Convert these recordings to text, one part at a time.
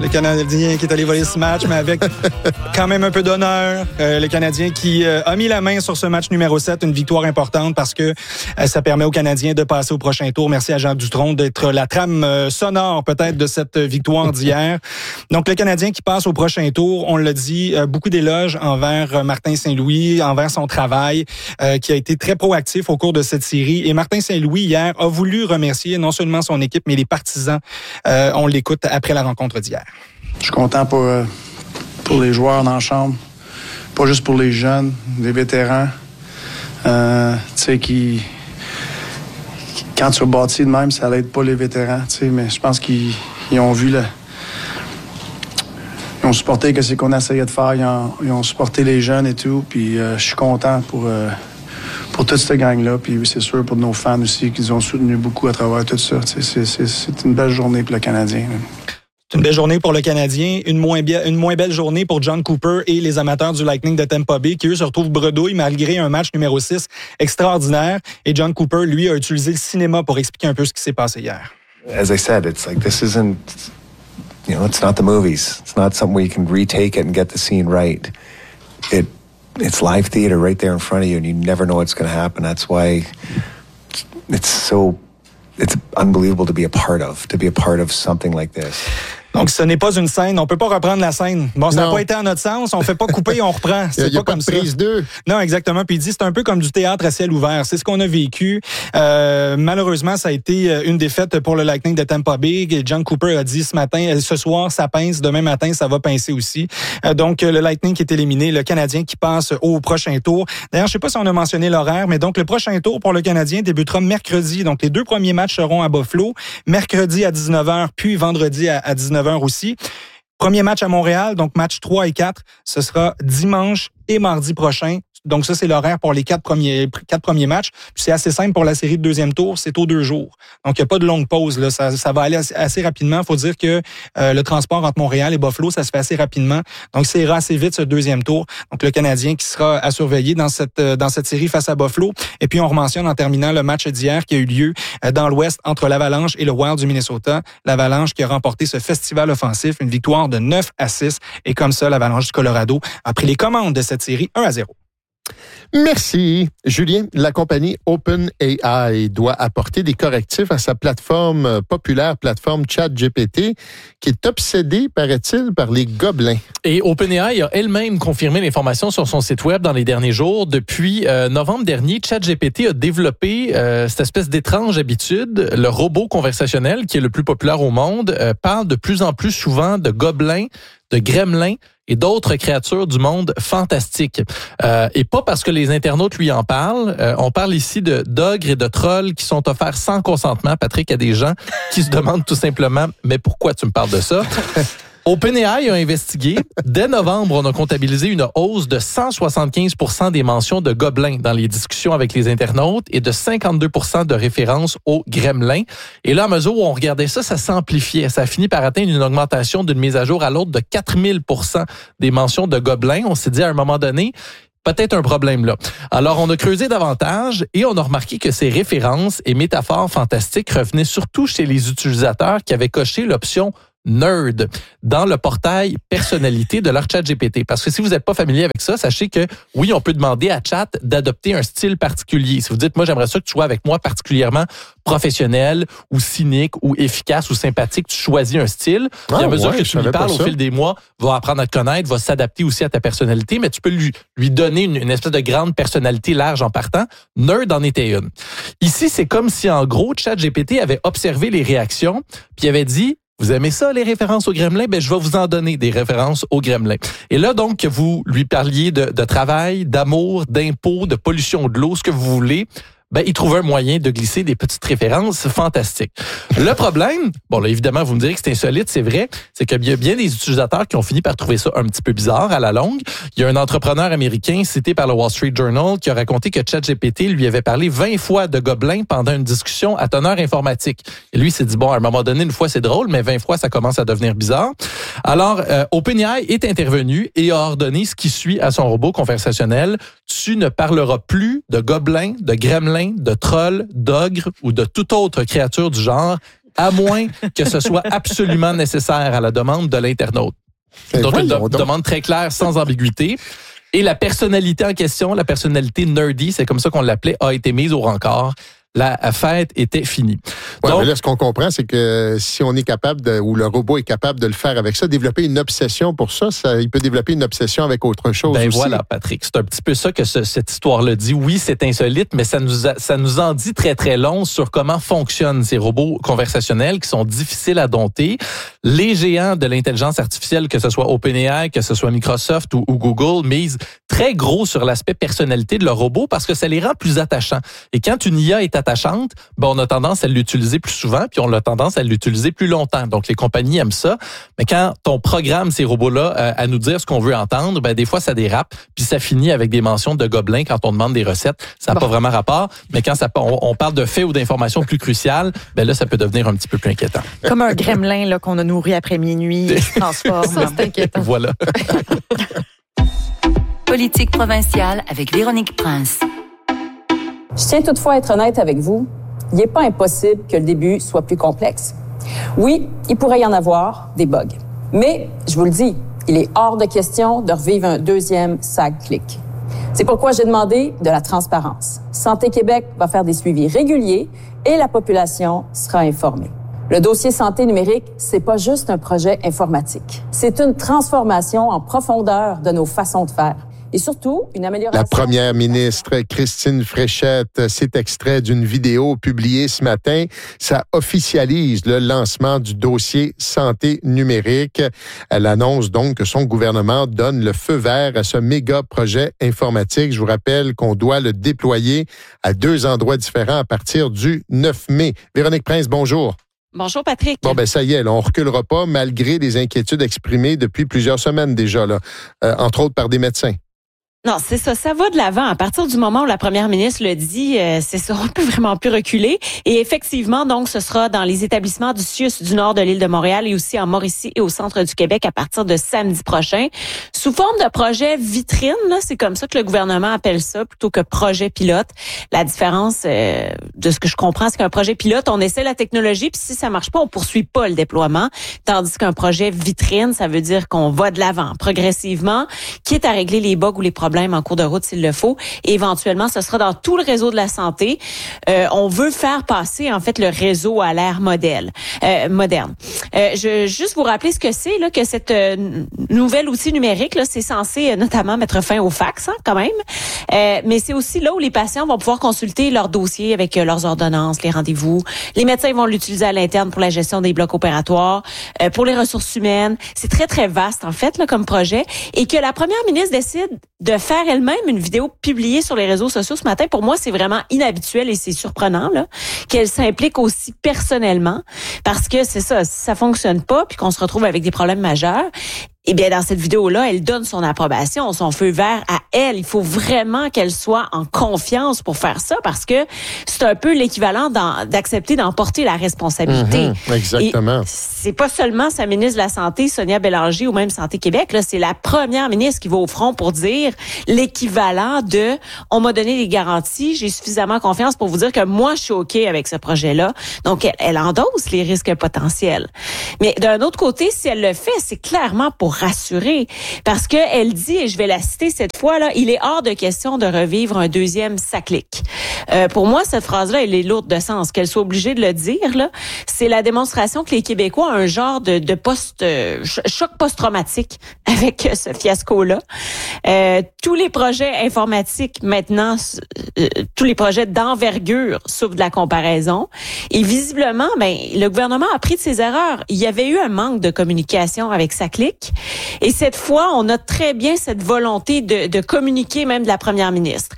Le Canadien qui est allé voler ce match, mais avec quand même un peu d'honneur. Le Canadien qui a mis la main sur ce match numéro 7, une victoire importante parce que ça permet aux Canadiens de passer au prochain tour. Merci à Jean Dutronc d'être la trame sonore peut-être de cette victoire d'hier. Donc le Canadien qui passe au prochain tour, on l'a dit, beaucoup d'éloges envers Martin Saint-Louis, envers son travail, qui a été très proactif au cours de cette série. Et Martin Saint-Louis, hier, a voulu remercier non seulement son équipe, mais les partisans. On l'écoute après la rencontre d'hier. Je suis content pour les joueurs dans la chambre, pas juste pour les jeunes, les vétérans, tu sais, quand tu as bâti de même, ça n'aide pas les vétérans, tu sais, mais je pense qu'ils ont vu ils ont supporté ce qu'on essayait de faire, ils ont supporté les jeunes et tout, puis je suis content pour toute cette gang-là, puis c'est sûr pour nos fans aussi, qu'ils ont soutenu beaucoup à travers tout ça. C'est une belle journée pour le Canadien. C'est une belle journée pour le Canadien, une moins belle journée pour John Cooper et les amateurs du Lightning de Tampa Bay qui, eux, se retrouvent bredouilles malgré un match numéro 6 extraordinaire. Et John Cooper, lui, a utilisé le cinéma pour expliquer un peu ce qui s'est passé hier. As I said, it's like this isn't, it's not the movies. It's not something where you can retake it and get the scene right. It's live theater right there in front of you, and you never know what's going to happen. That's why it's unbelievable to be a part of something like this. Donc, ce n'est pas une scène. On peut pas reprendre la scène. Bon, ça n'a pas été en notre sens. On fait pas couper et on reprend. C'est pas comme ça. Prise 2. Non, exactement. Puis il dit, c'est un peu comme du théâtre à ciel ouvert. C'est ce qu'on a vécu. Malheureusement, ça a été une défaite pour le Lightning de Tampa Bay. John Cooper a dit ce soir, ça pince. Demain matin, ça va pincer aussi. Donc, le Lightning qui est éliminé, le Canadien qui passe au prochain tour. D'ailleurs, je sais pas si on a mentionné l'horaire, mais donc le prochain tour pour le Canadien débutera mercredi. Donc, les 2 premiers matchs seront à Buffalo. Mercredi à 19h, puis vendredi à 19h aussi. Premier match à Montréal, donc match 3 et 4, ce sera dimanche et mardi prochain. Donc ça, c'est l'horaire pour les 4 premiers matchs. Puis c'est assez simple pour la série de deuxième tour, c'est aux 2 jours. Donc il n'y a pas de longue pause. Là. Ça va aller assez rapidement. Il faut dire que le transport entre Montréal et Buffalo, ça se fait assez rapidement. Donc ça ira assez vite ce deuxième tour. Donc le Canadien qui sera à surveiller dans cette série face à Buffalo. Et puis on rementionne en terminant le match d'hier qui a eu lieu dans l'Ouest entre l'Avalanche et le Wild du Minnesota. L'Avalanche qui a remporté ce festival offensif, une victoire de 9-6. Et comme ça, l'Avalanche du Colorado a pris les commandes de cette série 1-0. Merci. Julien, la compagnie OpenAI doit apporter des correctifs à sa populaire plateforme ChatGPT, qui est obsédée, paraît-il, par les gobelins. Et OpenAI a elle-même confirmé l'information sur son site web dans les derniers jours. Depuis novembre dernier, ChatGPT a développé cette espèce d'étrange habitude. Le robot conversationnel, qui est le plus populaire au monde, parle de plus en plus souvent de gobelins, de gremlins et d'autres créatures du monde fantastiques. Et pas parce que les internautes lui en parlent. On parle ici de d'ogres et de trolls qui sont offerts sans consentement, Patrick, à des gens qui se demandent tout simplement « Mais pourquoi tu me parles de ça? » OpenAI a investigué. Dès novembre, on a comptabilisé une hausse de 175% des mentions de gobelins dans les discussions avec les internautes et de 52% de références aux gremlins. Et là, à mesure où on regardait ça, ça s'amplifiait. Ça a fini par atteindre une augmentation d'une mise à jour à l'autre de 4000% des mentions de gobelins. On s'est dit à un moment donné, peut-être un problème là. Alors, on a creusé davantage et on a remarqué que ces références et métaphores fantastiques revenaient surtout chez les utilisateurs qui avaient coché l'option nerd dans le portail personnalité de leur ChatGPT. Parce que si vous n'êtes pas familier avec ça, sachez que oui, on peut demander à Chat d'adopter un style particulier. Si vous dites, moi, j'aimerais ça que tu sois avec moi particulièrement professionnel ou cynique ou efficace ou sympathique, tu choisis un style. Puis à mesure que tu lui parles au fil des mois, va apprendre à te connaître, va s'adapter aussi à ta personnalité, mais tu peux lui donner une espèce de grande personnalité large en partant. Nerd en était une. Ici, c'est comme si, en gros, ChatGPT avait observé les réactions puis avait dit, vous aimez ça, les références aux gremlins? Ben, je vais vous en donner des références aux gremlins. Et là, donc, que vous lui parliez de travail, d'amour, d'impôts, de pollution de l'eau, ce que vous voulez, ben, il trouvait un moyen de glisser des petites références fantastiques. Le problème, bon, là, évidemment, vous me direz que c'est insolite, c'est vrai, c'est qu'il y a bien des utilisateurs qui ont fini par trouver ça un petit peu bizarre à la longue. Il y a un entrepreneur américain cité par le Wall Street Journal qui a raconté que ChatGPT lui avait parlé 20 fois de gobelins pendant une discussion à teneur informatique. Et lui s'est dit, bon, à un moment donné, une fois, c'est drôle, mais 20 fois, ça commence à devenir bizarre. Alors, OpenAI est intervenu et a ordonné ce qui suit à son robot conversationnel. Tu ne parleras plus de gobelins, de gremlins, de trolls, d'ogres ou de toute autre créature du genre. à moins que ce soit absolument nécessaire à la demande de l'internaute. Donc, une demande très claire, sans ambiguïté. Et la personnalité en question, la personnalité nerdy, c'est comme ça qu'on l'appelait, a été mise au rencard. La fête était finie. Ouais, donc, mais là, ce qu'on comprend, c'est que si on est capable ou le robot est capable de le faire avec ça, développer une obsession pour ça, il peut développer une obsession avec autre chose aussi. Voilà, Patrick. C'est un petit peu ça que cette histoire-là dit. Oui, c'est insolite, mais ça nous en dit très, très long sur comment fonctionnent ces robots conversationnels qui sont difficiles à dompter. Les géants de l'intelligence artificielle, que ce soit OpenAI, que ce soit Microsoft ou Google, misent très gros sur l'aspect personnalité de leur robot parce que ça les rend plus attachants. Et quand une IA est attachante, on a tendance à l'utiliser plus souvent, puis on a tendance à l'utiliser plus longtemps. Donc, les compagnies aiment ça. Mais quand on programme ces robots-là à nous dire ce qu'on veut entendre, des fois, ça dérape, puis ça finit avec des mentions de gobelins quand on demande des recettes. Ça n'a pas vraiment rapport, mais quand on parle de faits ou d'informations plus cruciales, là, ça peut devenir un petit peu plus inquiétant. Comme un gremlin là, qu'on a nourri après minuit, il se transforme. Ça, c'est inquiétant. Voilà. Politique provinciale avec Véronique Prince. Je tiens toutefois à être honnête avec vous. Il n'est pas impossible que le début soit plus complexe. Oui, il pourrait y en avoir des bugs. Mais, je vous le dis, il est hors de question de revivre un deuxième SAG-Click. C'est pourquoi j'ai demandé de la transparence. Santé Québec va faire des suivis réguliers et la population sera informée. Le dossier santé numérique, c'est pas juste un projet informatique. C'est une transformation en profondeur de nos façons de faire. Et surtout, une amélioration... La première ministre Christine Fréchette, c'est extrait d'une vidéo publiée ce matin. Ça officialise le lancement du dossier santé numérique. Elle annonce donc que son gouvernement donne le feu vert à ce méga projet informatique. Je vous rappelle qu'on doit le déployer à 2 endroits différents à partir du 9 mai. Véronique Prince, bonjour. Bonjour, Patrick. Bon, ça y est, là, on reculera pas malgré les inquiétudes exprimées depuis plusieurs semaines déjà, là, entre autres par des médecins. Non, c'est ça. Ça va de l'avant. À partir du moment où la première ministre le dit, c'est ça. On peut vraiment plus reculer. Et effectivement, donc, ce sera dans les établissements du CIUS du nord de l'île de Montréal et aussi en Mauricie et au centre du Québec à partir de samedi prochain. Sous forme de projet vitrine, là, c'est comme ça que le gouvernement appelle ça, plutôt que projet pilote. La différence, de ce que je comprends, c'est qu'un projet pilote, on essaie la technologie, puis si ça marche pas, on poursuit pas le déploiement. Tandis qu'un projet vitrine, ça veut dire qu'on va de l'avant, progressivement, quitte à régler les bugs ou les problèmes en cours de route s'il le faut. Et éventuellement, ce sera dans tout le réseau de la santé. On veut faire passer, en fait, le réseau à l'ère moderne. Je veux juste vous rappeler ce que c'est, là, que cette nouvel outil numérique, là, c'est censé notamment mettre fin au fax, quand même. Mais c'est aussi là où les patients vont pouvoir consulter leur dossier avec leurs ordonnances, les rendez-vous. Les médecins vont l'utiliser à l'interne pour la gestion des blocs opératoires, pour les ressources humaines. C'est très, très vaste, en fait, là, comme projet. Et que la première ministre décide de faire elle-même une vidéo publiée sur les réseaux sociaux ce matin, pour moi, c'est vraiment inhabituel et c'est surprenant là qu'elle s'implique aussi personnellement parce que c'est ça, si ça fonctionne pas puis qu'on se retrouve avec des problèmes majeurs, eh bien, dans cette vidéo-là, elle donne son approbation, son feu vert à elle. Il faut vraiment qu'elle soit en confiance pour faire ça parce que c'est un peu l'équivalent d'accepter d'emporter la responsabilité. Exactement. Et c'est pas seulement sa ministre de la Santé, Sonia Bélanger, ou même Santé Québec, là, c'est la première ministre qui va au front pour dire l'équivalent de « on m'a donné des garanties, j'ai suffisamment confiance pour vous dire que moi, je suis OK avec ce projet-là ». Donc, elle endosse les risques potentiels. Mais d'un autre côté, si elle le fait, c'est clairement pour rassurer. Parce que elle dit, et je vais la citer cette fois, là, il est hors de question de revivre un deuxième SAG-Click. Pour moi, cette phrase-là, elle est lourde de sens. Qu'elle soit obligée de le dire, là, c'est la démonstration que les Québécois ont un genre de choc post-traumatique avec ce fiasco-là. Tous les projets informatiques, maintenant, tous les projets d'envergure souffrent de la comparaison. Et visiblement, le gouvernement a appris de ses erreurs. Il y avait eu un manque de communication avec SAG-Click. Et cette fois, on a très bien cette volonté de communiquer même de la première ministre.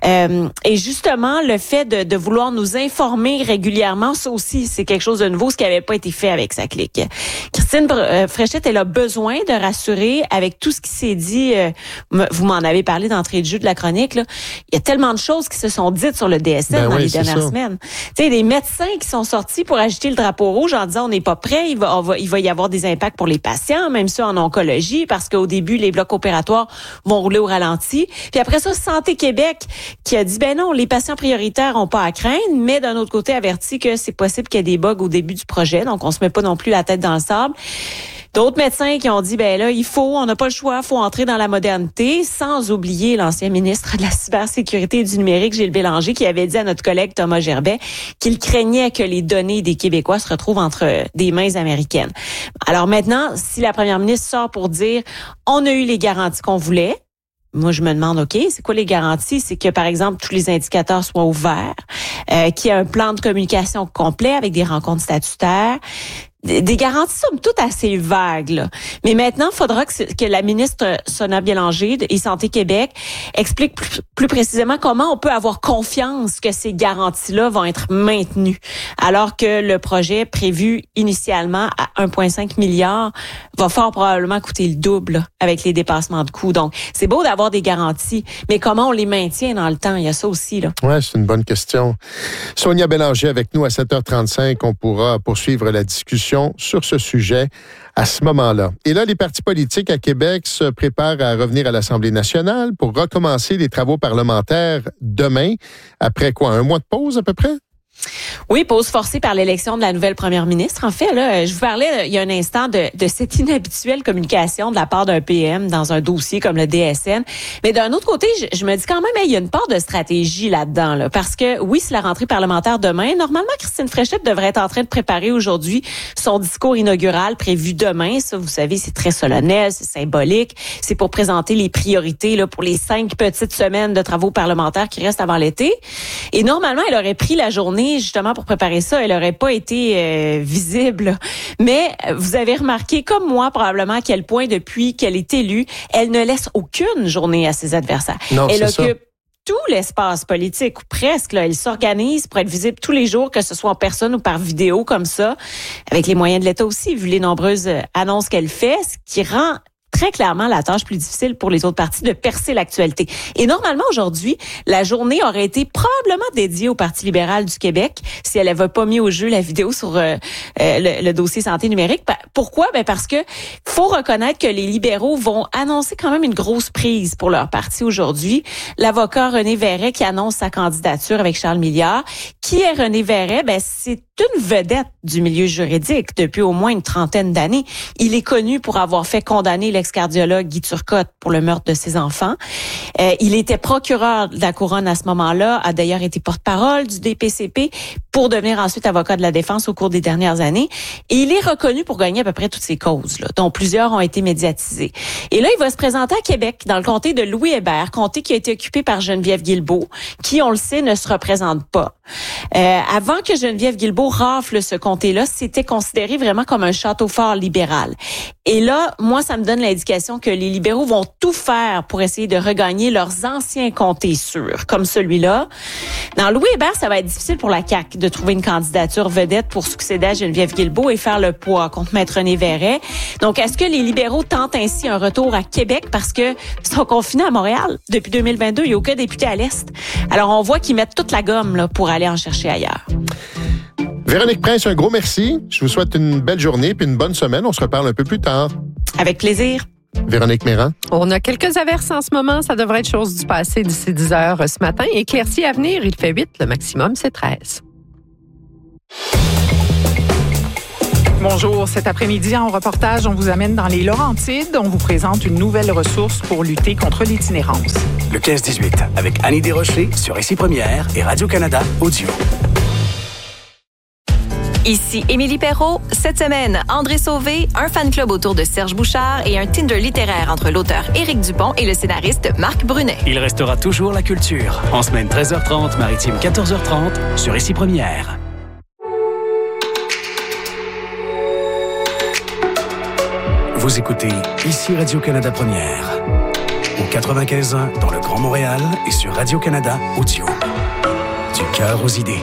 Et justement, le fait de vouloir nous informer régulièrement, ça aussi, c'est quelque chose de nouveau, ce qui n'avait pas été fait avec SAG-Click. Christine Fréchette, elle a besoin de rassurer avec tout ce qui s'est dit. Vous m'en avez parlé d'entrée de jeu de la chronique. Là. Il y a tellement de choses qui se sont dites sur le DSM dans les dernières semaines. Tu sais, des médecins qui sont sortis pour agiter le drapeau rouge en disant on n'est pas prêt, il va y avoir des impacts pour les patients, même ça en oncologie, parce qu'au début, les blocs opératoires vont rouler au ralenti. Puis après ça, Santé Québec qui a dit, ben non, les patients prioritaires n'ont pas à craindre, mais d'un autre côté, averti que c'est possible qu'il y ait des bugs au début du projet. Donc, on se met pas non plus la tête dans le sable. D'autres médecins qui ont dit, ben là, on n'a pas le choix, faut entrer dans la modernité, sans oublier l'ancien ministre de la cybersécurité et du numérique, Gilles Bélanger, qui avait dit à notre collègue Thomas Gerbet qu'il craignait que les données des Québécois se retrouvent entre des mains américaines. Alors maintenant, si la première ministre sort pour dire, on a eu les garanties qu'on voulait, moi, je me demande, OK, c'est quoi les garanties? C'est que, par exemple, tous les indicateurs soient ouverts, qu'il y ait un plan de communication complet avec des rencontres statutaires, des garanties somme toute assez vagues, là. Mais maintenant, il faudra que la ministre Sonia Bélanger et Santé Québec explique plus précisément comment on peut avoir confiance que ces garanties-là vont être maintenues, alors que le projet prévu initialement à 1,5 milliard va fort probablement coûter le double là, avec les dépassements de coûts. Donc, c'est beau d'avoir des garanties, mais comment on les maintient dans le temps? Il y a ça aussi, là. Ouais, c'est une bonne question. Sonia Bélanger avec nous à 7h35. On pourra poursuivre la discussion sur ce sujet à ce moment-là. Et là, les partis politiques à Québec se préparent à revenir à l'Assemblée nationale pour recommencer les travaux parlementaires demain. Après quoi, un mois de pause à peu près? Oui, pause forcée par l'élection de la nouvelle première ministre. En fait, là, je vous parlais il y a un instant de cette inhabituelle communication de la part d'un PM dans un dossier comme le DSN. Mais d'un autre côté, je me dis quand même, il y a une part de stratégie là-dedans, là, parce que oui, c'est la rentrée parlementaire demain. Normalement, Christine Fréchette devrait être en train de préparer aujourd'hui son discours inaugural prévu demain. Ça, vous savez, c'est très solennel, c'est symbolique. C'est pour présenter les priorités là pour les 5 petites semaines de travaux parlementaires qui restent avant l'été. Et normalement, elle aurait pris la journée justement pour préparer ça, elle n'aurait pas été visible. Mais vous avez remarqué, comme moi probablement, à quel point depuis qu'elle est élue, elle ne laisse aucune journée à ses adversaires. Non, elle c'est occupe tout l'espace politique, ou presque. Là, elle s'organise pour être visible tous les jours, que ce soit en personne ou par vidéo comme ça, avec les moyens de l'État aussi, vu les nombreuses annonces qu'elle fait, ce qui rend très clairement la tâche plus difficile pour les autres partis de percer l'actualité. Et normalement, aujourd'hui, la journée aurait été probablement dédiée au Parti libéral du Québec si elle n'avait pas mis au jeu la vidéo sur le dossier santé numérique. Pourquoi? Ben parce que faut reconnaître que les libéraux vont annoncer quand même une grosse prise pour leur parti aujourd'hui. L'avocat René Verret qui annonce sa candidature avec Charles Milliard. Qui est René Verret? Ben, c'est une vedette du milieu juridique depuis au moins une trentaine d'années. Il est connu pour avoir fait condamner l'ex-cardiologue Guy Turcotte pour le meurtre de ses enfants. Il était procureur de la Couronne à ce moment-là, a d'ailleurs été porte-parole du DPCP pour devenir ensuite avocat de la défense au cours des dernières années. Et il est reconnu pour gagner à peu près toutes ses causes, là, dont plusieurs ont été médiatisées. Et là, il va se présenter à Québec, dans le comté de Louis-Hébert, comté qui a été occupé par Geneviève Guilbeault, qui, on le sait, ne se représente pas. Avant que Geneviève Guilbeault rafle ce comté-là, c'était considéré vraiment comme un château fort libéral. Et là, moi, ça me donne l'indication que les libéraux vont tout faire pour essayer de regagner leurs anciens comtés sûrs, comme celui-là. Dans Louis-Hébert, ça va être difficile pour la CAQ de trouver une candidature vedette pour succéder à Geneviève Guilbeault et faire le poids contre Maître René Verret. Donc, est-ce que les libéraux tentent ainsi un retour à Québec parce que ils sont confinés à Montréal depuis 2022? Il n'y a aucun député à l'Est. Alors, on voit qu'ils mettent toute la gomme là, pour aller en chercher ailleurs. Véronique Prince, un gros merci. Je vous souhaite une belle journée puis une bonne semaine. On se reparle un peu plus tard. Avec plaisir. Véronique Méran. On a quelques averses en ce moment. Ça devrait être chose du passé d'ici 10 heures ce matin. Éclaircies à venir, il fait 8. Le maximum, c'est 13. Bonjour. Cet après-midi, en reportage, on vous amène dans les Laurentides. On vous présente une nouvelle ressource pour lutter contre l'itinérance. Le 15-18, avec Annie Desrochers sur Ici Première et Radio-Canada Audio. Ici Émilie Perrault. Cette semaine, André Sauvé, un fan club autour de Serge Bouchard et un Tinder littéraire entre l'auteur Éric Dupont et le scénariste Marc Brunet. Il restera toujours la culture. En semaine 13h30, maritime 14h30 sur Ici Première. Vous écoutez Ici Radio-Canada Première. Au 95.1 dans le Grand Montréal et sur Radio-Canada Audio. Du cœur aux idées.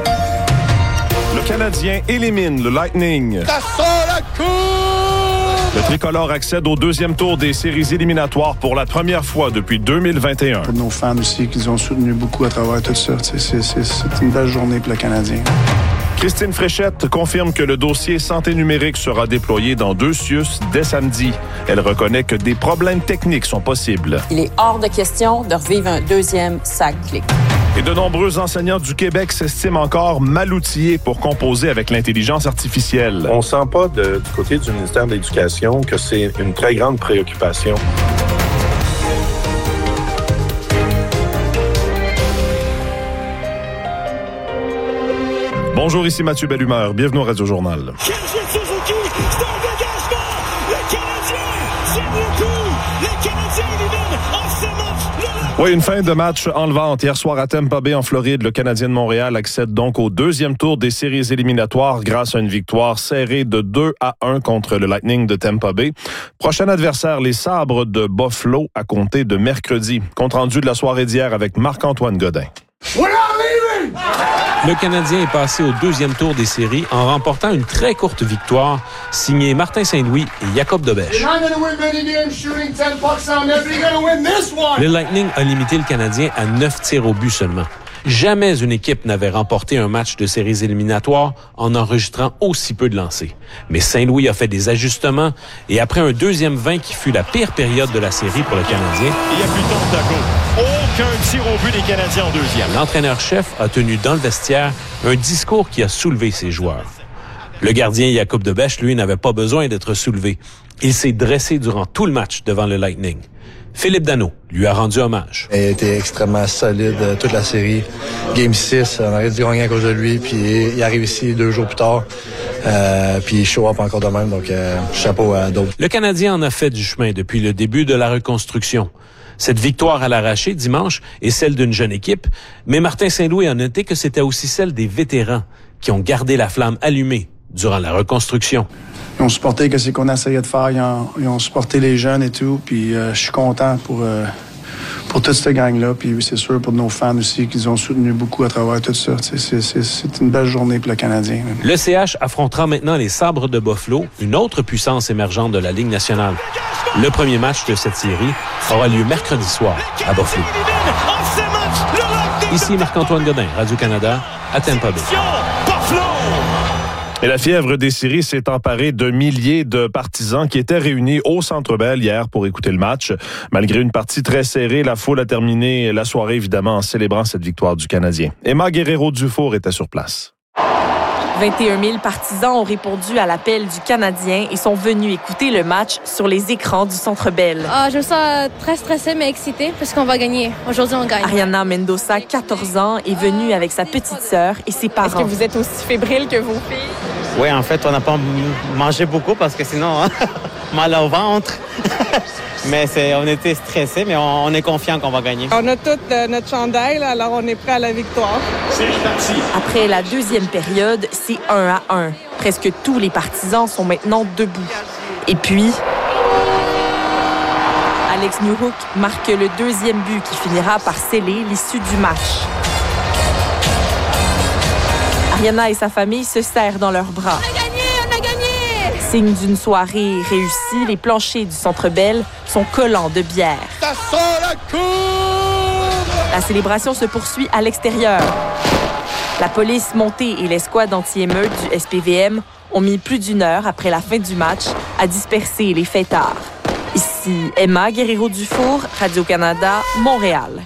Le Canadien élimine le Lightning. Ça sort la coupe! Le tricolore accède au deuxième tour des séries éliminatoires pour la première fois depuis 2021. Pour nos fans aussi qui nous ont soutenus beaucoup à travers tout ça. C'est une belle journée pour le Canadien. Christine Fréchette confirme que le dossier santé numérique sera déployé dans 2 CIUS dès samedi. Elle reconnaît que des problèmes techniques sont possibles. Il est hors de question de revivre un deuxième sac-clic. Et de nombreux enseignants du Québec s'estiment encore mal outillés pour composer avec l'intelligence artificielle. On sent pas du côté du ministère de l'Éducation que c'est une très grande préoccupation. Bonjour, ici Mathieu Bellumeur. Bienvenue au Radio Journal. Oui, une fin de match enlevante. Hier soir à Tampa Bay, en Floride, le Canadien de Montréal accède donc au deuxième tour des séries éliminatoires grâce à une victoire serrée de 2-1 contre le Lightning de Tampa Bay. Prochain adversaire, les Sabres de Buffalo à compter de mercredi. Compte rendu de la soirée d'hier avec Marc-Antoine Godin. Le Canadien est passé au deuxième tour des séries en remportant une très courte victoire signée Martin Saint-Louis et Jacob Dobèche. Le Lightning a limité le Canadien à 9 tirs au but seulement. Jamais une équipe n'avait remporté un match de séries éliminatoires en enregistrant aussi peu de lancers. Mais Saint-Louis a fait des ajustements et après un deuxième 20 qui fut la pire période de la série pour le Canadien, il n'y a plus de temps de aucun tir au but des Canadiens en deuxième. L'entraîneur-chef a tenu dans le vestiaire un discours qui a soulevé ses joueurs. Le gardien Jacob Dobèche, lui, n'avait pas besoin d'être soulevé. Il s'est dressé durant tout le match devant le Lightning. Philippe Danault lui a rendu hommage. Il a été extrêmement solide toute la série. Game 6, on aurait dû gagner à cause de lui, puis il a réussi 2 jours plus tard. Puis il show up encore de même, donc chapeau à d'autres. Le Canadien en a fait du chemin depuis le début de la reconstruction. Cette victoire à l'arraché dimanche est celle d'une jeune équipe, mais Martin Saint-Louis a noté que c'était aussi celle des vétérans qui ont gardé la flamme allumée durant la reconstruction. Ils ont supporté ce qu'on essayait de faire. Ils ont supporté les jeunes et tout. Puis je suis content pour toute cette gang-là. Puis c'est sûr pour nos fans aussi qui nous ont soutenus beaucoup à travers tout ça. C'est une belle journée pour le Canadien. Le CH affrontera maintenant les Sabres de Buffalo, une autre puissance émergente de la Ligue nationale. Le premier match de cette série aura lieu mercredi soir à Buffalo. Ici Marc-Antoine Godin, Radio-Canada, à Tampa Bay. Et la fièvre des séries s'est emparée de milliers de partisans qui étaient réunis au Centre Bell hier pour écouter le match. Malgré une partie très serrée, la foule a terminé la soirée évidemment en célébrant cette victoire du Canadien. Emma Guerrero-Dufour était sur place. 21 000 partisans ont répondu à l'appel du Canadien et sont venus écouter le match sur les écrans du Centre Bell. Je me sens très stressée mais excitée parce qu'on va gagner. Aujourd'hui, on gagne. Ariana Mendoza, 14 ans, est venue avec sa petite sœur et ses parents. Est-ce que vous êtes aussi fébrile que vos filles? Oui, en fait, on n'a pas mangé beaucoup parce que sinon, mal au ventre. Mais on était stressés, mais on est confiants qu'on va gagner. On a tout notre chandail, là, alors on est prêt à la victoire. C'est parti. Après la deuxième période, c'est 1-1. Presque tous les partisans sont maintenant debout. Et puis, Alex Newhook marque le deuxième but qui finira par sceller l'issue du match. Ariana et sa famille se serrent dans leurs bras. On a gagné! Signe d'une soirée réussie, les planchers du Centre Bell sont collants de bière. Ça sent la cour! La célébration se poursuit à l'extérieur. La police montée et l'escouade anti-émeute du SPVM ont mis plus d'1 heure après la fin du match à disperser les fêtards. Ici Emma Guerrero-Dufour, Radio-Canada, Montréal.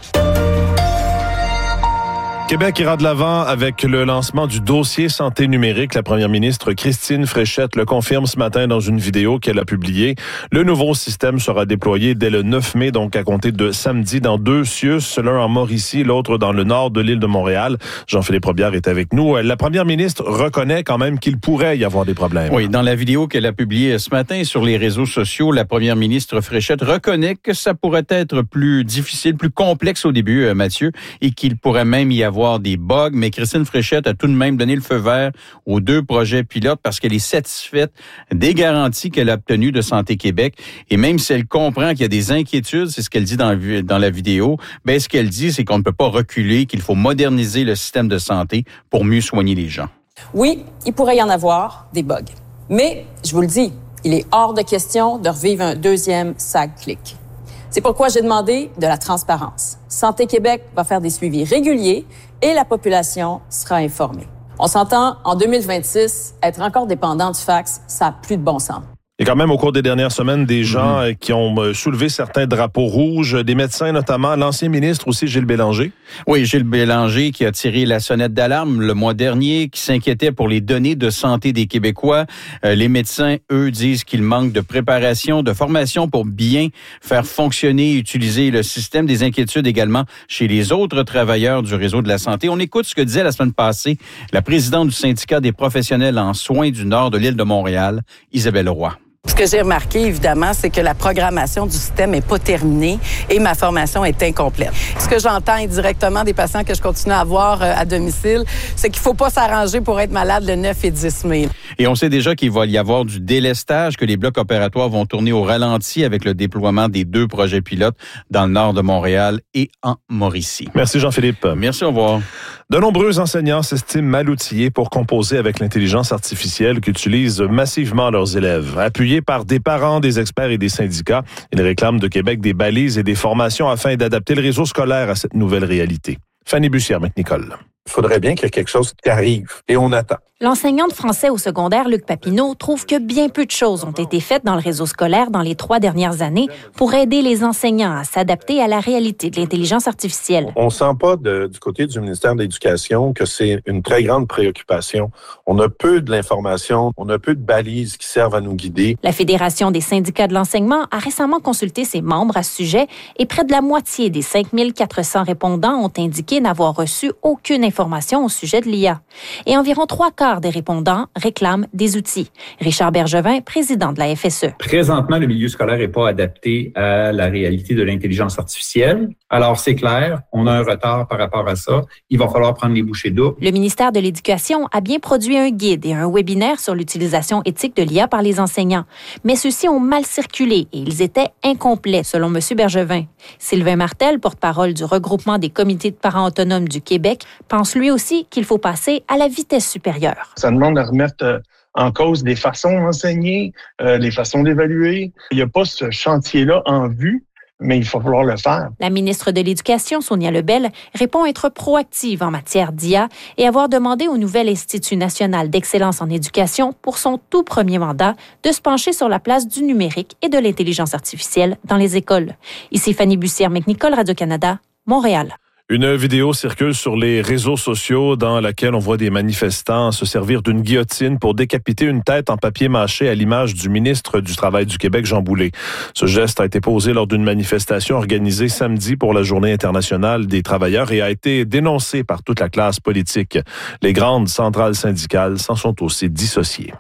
Québec ira de l'avant avec le lancement du dossier santé numérique. La première ministre Christine Fréchette le confirme ce matin dans une vidéo qu'elle a publiée. Le nouveau système sera déployé dès le 9 mai, donc à compter de samedi, dans 2 CIUS, l'un en Mauricie, l'autre dans le nord de l'île de Montréal. Jean-Philippe Robillard est avec nous. La première ministre reconnaît quand même qu'il pourrait y avoir des problèmes. Oui, dans la vidéo qu'elle a publiée ce matin sur les réseaux sociaux, la première ministre Fréchette reconnaît que ça pourrait être plus difficile, plus complexe au début, Mathieu, et qu'il pourrait même y avoir des bugs, mais Christine Fréchette a tout de même donné le feu vert aux 2 projets pilotes parce qu'elle est satisfaite des garanties qu'elle a obtenues de Santé Québec. Et même si elle comprend qu'il y a des inquiétudes, c'est ce qu'elle dit dans la vidéo, ben ce qu'elle dit, c'est qu'on ne peut pas reculer, qu'il faut moderniser le système de santé pour mieux soigner les gens. Oui, il pourrait y en avoir des bugs. Mais, je vous le dis, il est hors de question de revivre un deuxième SAG-CLIC. C'est pourquoi j'ai demandé de la transparence. Santé Québec va faire des suivis réguliers et la population sera informée. On s'entend, en 2026, être encore dépendant du fax, ça n'a plus de bon sens. Et quand même, au cours des dernières semaines, des gens qui ont soulevé certains drapeaux rouges, des médecins notamment, l'ancien ministre aussi, Gilles Bélanger. Oui, Gilles Bélanger qui a tiré la sonnette d'alarme le mois dernier, qui s'inquiétait pour les données de santé des Québécois. Les médecins, eux, disent qu'il manque de préparation, de formation pour bien faire fonctionner et utiliser le système. Des inquiétudes également chez les autres travailleurs du réseau de la santé. On écoute ce que disait la semaine passée la présidente du syndicat des professionnels en soins du nord de l'île de Montréal, Isabelle Roy. Ce que j'ai remarqué, évidemment, c'est que la programmation du système n'est pas terminée et ma formation est incomplète. Ce que j'entends indirectement des patients que je continue à voir à domicile, c'est qu'il ne faut pas s'arranger pour être malade le 9 et 10 mai. Et on sait déjà qu'il va y avoir du délestage, que les blocs opératoires vont tourner au ralenti avec le déploiement des 2 projets pilotes dans le nord de Montréal et en Mauricie. Merci Jean-Philippe. Merci, au revoir. De nombreux enseignants s'estiment mal outillés pour composer avec l'intelligence artificielle qu'utilisent massivement leurs élèves. Appuyés par des parents, des experts et des syndicats, ils réclament de Québec des balises et des formations afin d'adapter le réseau scolaire à cette nouvelle réalité. Fanny Bussière-McNicol. Il faudrait bien qu'il y ait quelque chose qui arrive et on attend. L'enseignant de français au secondaire, Luc Papineau, trouve que bien peu de choses ont été faites dans le réseau scolaire dans les 3 dernières années pour aider les enseignants à s'adapter à la réalité de l'intelligence artificielle. On sent pas du côté du ministère de l'Éducation que c'est une très grande préoccupation. On a peu de l'information, on a peu de balises qui servent à nous guider. La Fédération des syndicats de l'enseignement a récemment consulté ses membres à ce sujet et près de la moitié des 5400 répondants ont indiqué n'avoir reçu aucune information au sujet de l'IA. Et environ 3/4 des répondants réclament des outils. Richard Bergevin, président de la FSE. Présentement, le milieu scolaire n'est pas adapté à la réalité de l'intelligence artificielle. Alors, c'est clair, on a un retard par rapport à ça. Il va falloir prendre les bouchées doubles. Le ministère de l'Éducation a bien produit un guide et un webinaire sur l'utilisation éthique de l'IA par les enseignants. Mais ceux-ci ont mal circulé et ils étaient incomplets, selon M. Bergevin. Sylvain Martel, porte-parole du regroupement des comités de parents autonomes du Québec, pense lui aussi qu'il faut passer à la vitesse supérieure. Ça demande à remettre en cause des façons d'enseigner, les façons d'évaluer. Il n'y a pas ce chantier-là en vue, mais il va falloir le faire. La ministre de l'Éducation, Sonia Lebel, répond être proactive en matière d'IA et avoir demandé au nouvel Institut national d'excellence en éducation, pour son tout premier mandat, de se pencher sur la place du numérique et de l'intelligence artificielle dans les écoles. Ici Fanny Bussière-McNicol, Radio-Canada, Montréal. Une vidéo circule sur les réseaux sociaux dans laquelle on voit des manifestants se servir d'une guillotine pour décapiter une tête en papier mâché à l'image du ministre du Travail du Québec, Jean Boulet. Ce geste a été posé lors d'une manifestation organisée samedi pour la Journée internationale des travailleurs et a été dénoncé par toute la classe politique. Les grandes centrales syndicales s'en sont aussi dissociées.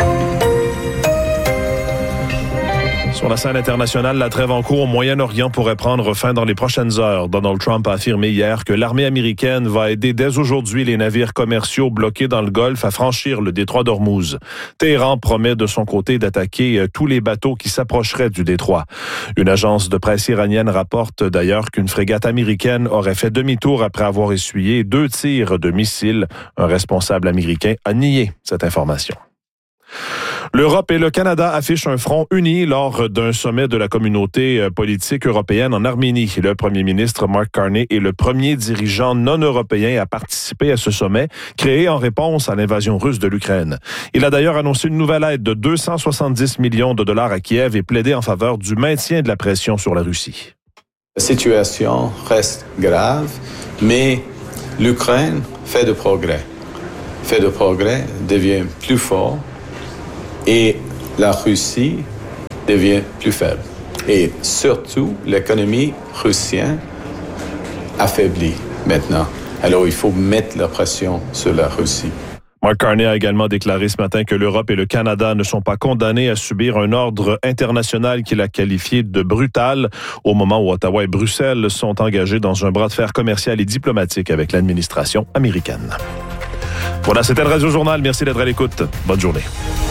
Sur la scène internationale, la trêve en cours au Moyen-Orient pourrait prendre fin dans les prochaines heures. Donald Trump a affirmé hier que l'armée américaine va aider dès aujourd'hui les navires commerciaux bloqués dans le Golfe à franchir le détroit d'Ormuz. Téhéran promet de son côté d'attaquer tous les bateaux qui s'approcheraient du détroit. Une agence de presse iranienne rapporte d'ailleurs qu'une frégate américaine aurait fait demi-tour après avoir essuyé 2 tirs de missiles. Un responsable américain a nié cette information. L'Europe et le Canada affichent un front uni lors d'un sommet de la communauté politique européenne en Arménie. Le premier ministre Mark Carney est le premier dirigeant non européen à participer à ce sommet, créé en réponse à l'invasion russe de l'Ukraine. Il a d'ailleurs annoncé une nouvelle aide de 270 millions de dollars à Kiev et plaidé en faveur du maintien de la pression sur la Russie. La situation reste grave, mais l'Ukraine fait de progrès. Devient plus fort. Et la Russie devient plus faible. Et surtout, l'économie russienne affaiblit maintenant. Alors, il faut mettre la pression sur la Russie. Mark Carney a également déclaré ce matin que l'Europe et le Canada ne sont pas condamnés à subir un ordre international qu'il a qualifié de brutal au moment où Ottawa et Bruxelles sont engagés dans un bras de fer commercial et diplomatique avec l'administration américaine. Voilà, c'était le Radio Journal. Merci d'être à l'écoute. Bonne journée.